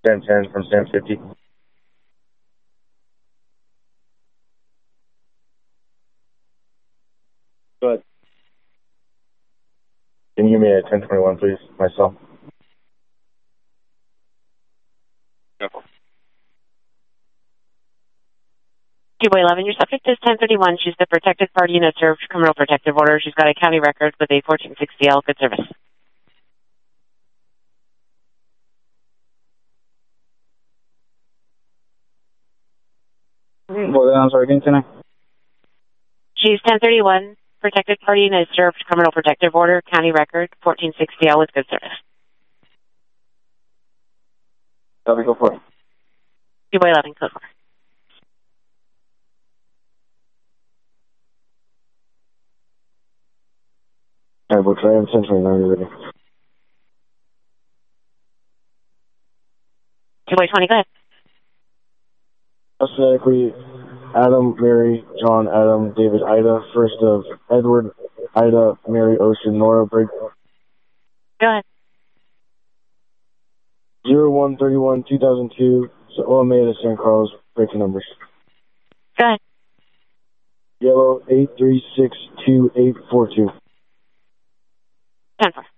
1010 from Sam 50. Go ahead. Can you give me a 1021, please? Myself. Cuba 11, your subject is 1031. She's the protected party in a served criminal protective order. She's got a county record with a 1460L. Good service. I'm sorry, again tonight. She's 1031, protected party in a served criminal protective order, county record, 1460L with good service. Copy, go for it. Cuba 11, code 4. All right, we'll try 1029 ready. Cuba 20, go ahead. Alphabetically, Adam, Mary, John, Adam, David, Ida, first of Edward, Ida, Mary, Ocean, Nora, break. Go ahead. 0131 2002, Alameda, San Carlos, breaking numbers. Go ahead. Yellow 8362842. 10-4.